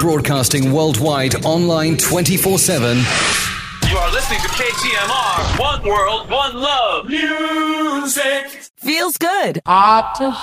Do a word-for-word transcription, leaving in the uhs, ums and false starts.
Broadcasting worldwide, online twenty-four seven. You are listening to K T M R. One world, one love. Music. Feels good. Up to